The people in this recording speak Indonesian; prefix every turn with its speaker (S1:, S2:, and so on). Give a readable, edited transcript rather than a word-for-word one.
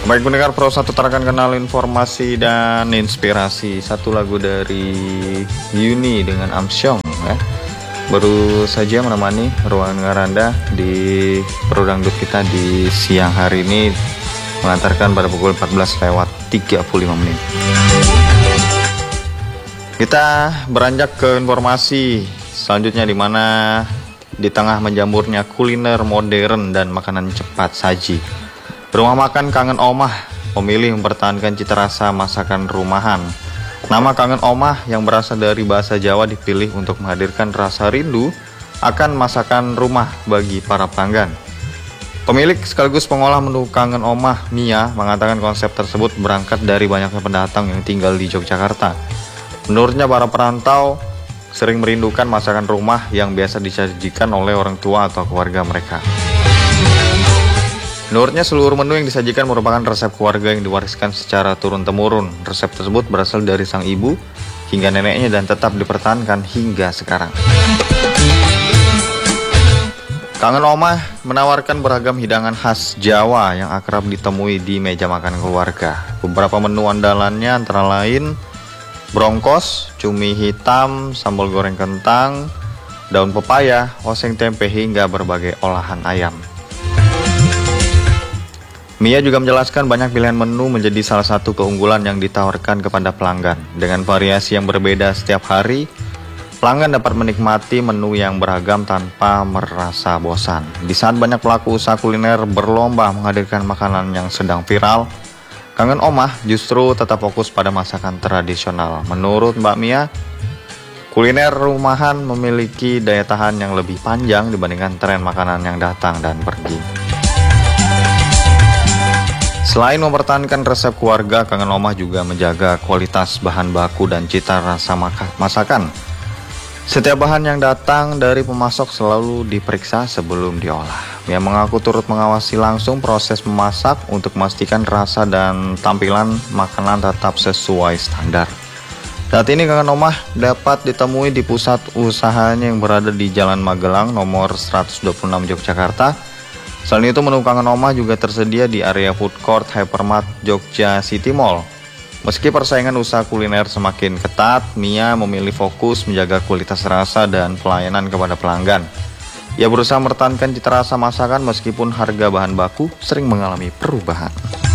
S1: Baik pendengar Pro 1 terakan kenal informasi dan inspirasi. Satu lagu dari Yuni dengan Amsyong ya. Baru saja menemani ruangan Anda di Pro Dangdut kita di siang hari ini, mengantarkan pada pukul 14:35. Kita beranjak ke informasi selanjutnya, di mana di tengah menjamurnya kuliner modern dan makanan cepat saji, rumah makan Kangen Omah memilih mempertahankan cita rasa masakan rumahan. Nama Kangen Omah yang berasal dari bahasa Jawa dipilih untuk menghadirkan rasa rindu akan masakan rumah bagi para pelanggan. Pemilik sekaligus pengolah menu Kangen Omah, Mia, mengatakan konsep tersebut berangkat dari banyaknya pendatang yang tinggal di Yogyakarta. Menurutnya, para perantau sering merindukan masakan rumah yang biasa disajikan oleh orang tua atau keluarga mereka. Menurutnya, seluruh menu yang disajikan merupakan resep keluarga yang diwariskan secara turun-temurun. Resep tersebut berasal dari sang ibu hingga neneknya dan tetap dipertahankan hingga sekarang. Kangen Omah menawarkan beragam hidangan khas Jawa yang akrab ditemui di meja makan keluarga. Beberapa menu andalannya antara lain brongkos, cumi hitam, sambal goreng kentang, daun pepaya, oseng tempe, hingga berbagai olahan ayam. Mia juga menjelaskan banyak pilihan menu menjadi salah satu keunggulan yang ditawarkan kepada pelanggan. Dengan variasi yang berbeda setiap hari, pelanggan dapat menikmati menu yang beragam tanpa merasa bosan. Di saat banyak pelaku usaha kuliner berlomba menghadirkan makanan yang sedang viral, Kangen Omah justru tetap fokus pada masakan tradisional. Menurut Mbak Mia, kuliner rumahan memiliki daya tahan yang lebih panjang dibandingkan tren makanan yang datang dan pergi. Selain mempertahankan resep keluarga, Kangen Omah juga menjaga kualitas bahan baku dan cita rasa masakan. Setiap bahan yang datang dari pemasok selalu diperiksa sebelum diolah. Mia mengaku turut mengawasi langsung proses memasak untuk memastikan rasa dan tampilan makanan tetap sesuai standar. Saat ini Kangen Omah dapat ditemui di pusat usahanya yang berada di Jalan Magelang nomor 126 Yogyakarta. Selain itu, menu Kangen Omah juga tersedia di area food court Hypermart Jogja City Mall. Meski persaingan usaha kuliner semakin ketat, Mia memilih fokus menjaga kualitas rasa dan pelayanan kepada pelanggan. Ia berusaha mempertahankan cita rasa masakan meskipun harga bahan baku sering mengalami perubahan.